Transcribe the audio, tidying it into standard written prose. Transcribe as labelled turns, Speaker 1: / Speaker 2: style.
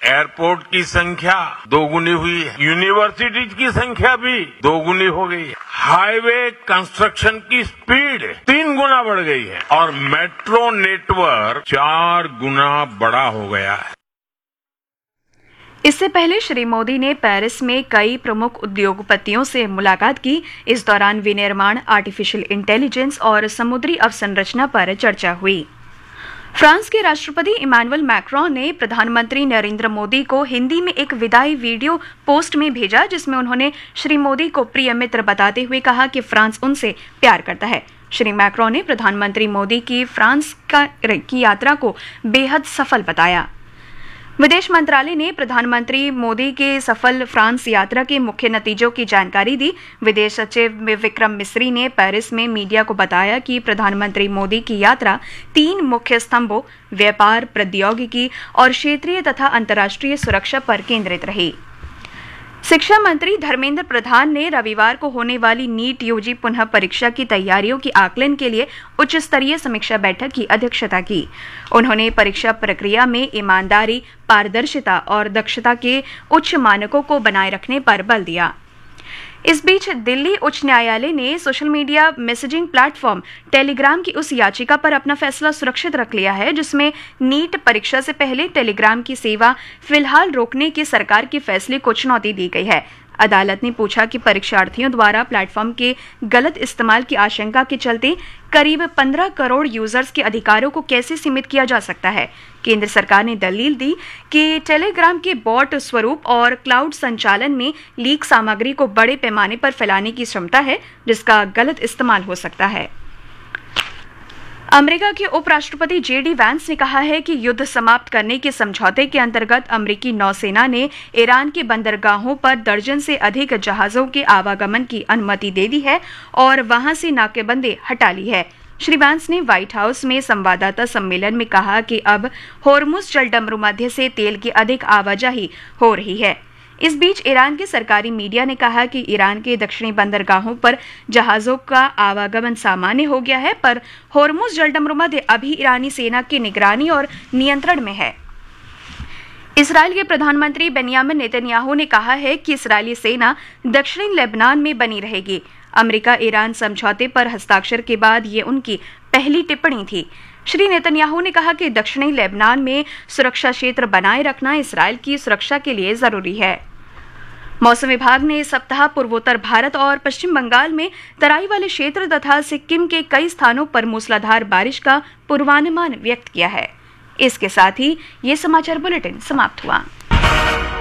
Speaker 1: Airport की संख्या दोगुनी हुई है, यूनिवर्सिटीज की संख्या भी दोगुनी हो गई है, हाईवे कंस्ट्रक्शन की स्पीड 3 गुना बढ़ गई है और मेट्रो नेटवर्क 4 गुना बड़ा हो गया है।
Speaker 2: इससे पहले श्री मोदी ने पेरिस में कई प्रमुख उद्योगपतियों से मुलाकात की। इस दौरान विनिर्माण, आर्टिफिशियल इंटेलिजेंस और समुद्री अवसंरचना पर चर्चा हुई। फ्रांस के राष्ट्रपति इमैनुअल मैक्रोन ने प्रधानमंत्री नरेंद्र मोदी को हिंदी में एक विदाई वीडियो पोस्ट में भेजा, जिसमें उन्होंने श्री मोदी को प्रिय मित्र बताते हुए कहा कि फ्रांस उनसे प्यार करता है। श्री मैक्रोन ने प्रधानमंत्री मोदी की फ्रांस की यात्रा को बेहद सफल बताया। विदेश मंत्रालय ने प्रधानमंत्री मोदी के सफल फ्रांस यात्रा के मुख्य नतीजों की जानकारी दी। विदेश सचिव विक्रम मिस्री ने पेरिस में मीडिया को बताया कि प्रधानमंत्री मोदी की यात्रा 3 मुख्य स्तंभों, व्यापार, प्रौद्योगिकी और क्षेत्रीय तथा अंतर्राष्ट्रीय सुरक्षा पर केंद्रित रही। शिक्षा मंत्री धर्मेंद्र प्रधान ने रविवार को होने वाली नीट यूजी पुनः परीक्षा की तैयारियों की आकलन के लिए उच्च स्तरीय समीक्षा बैठक की अध्यक्षता की। उन्होंने परीक्षा प्रक्रिया में ईमानदारी, पारदर्शिता और दक्षता के उच्च मानकों को बनाए रखने पर बल दिया। इस बीच दिल्ली उच्च न्यायालय ने social media messaging platform Telegram की उस याचिका पर अपना फैसला सुरक्षित रख लिया है, जिसमें नीट परीक्षा से पहले टेलीग्राम की सेवा फिलहाल रोकने के सरकार के फैसले को चुनौती दी गई है। अदालत ने पूछा कि परीक्षार्थियों द्वारा प्लेटफॉर्म के गलत इस्तेमाल की आशंका के चलते करीब 15 करोड़ यूजर्स के अधिकारों को कैसे सीमित किया जा सकता है। केंद्र सरकार ने दलील दी कि टेलीग्राम के बॉट स्वरूप और क्लाउड संचालन में लीक सामग्री को बड़े पैमाने पर फैलाने की क्षमता है, जिसका गलत इस्तेमाल हो सकता है। अमेरिका के उपराष्ट्रपति जेडी वैंस ने कहा है कि युद्ध समाप्त करने के समझौते के अंतर्गत अमेरिकी नौसेना ने ईरान के बंदरगाहों पर दर्जन से अधिक जहाजों के आवागमन की अनुमति दे दी है और वहां से नाकेबंदी हटा ली है। श्री वैंस ने व्हाइट हाउस में संवाददाता सम्मेलन में कहा कि अब होर्मुज जलडमरू मध्य से तेल की अधिक आवाजाही हो रही है। इस बीच ईरान के सरकारी मीडिया ने कहा कि ईरान के दक्षिणी बंदरगाहों पर जहाजों का आवागमन सामान्य हो गया है, पर होर्मुज जलडमरू मध्य अभी ईरानी सेना की निगरानी और नियंत्रण में है। इसराइल के प्रधानमंत्री बेंयामिन नेतन्याहू ने कहा है कि इस्राएली सेना दक्षिणी लेबनान में बनी रहेगी। अमेरिका ईरान समझौते पर हस्ताक्षर के बाद ये उनकी पहली टिप्पणी थी। श्री नेतन्याहू ने कहा कि दक्षिणी लेबनान में सुरक्षा क्षेत्र बनाए रखना इसराइल की सुरक्षा के लिए जरूरी है। मौसम विभाग ने इस सप्ताह पूर्वोत्तर भारत और पश्चिम बंगाल में तराई वाले क्षेत्र तथा सिक्किम के कई स्थानों पर मूसलाधार बारिश का पूर्वानुमान व्यक्त किया है। इसके साथ ही ये समाचार बुलेटिन समाप्त हुआ।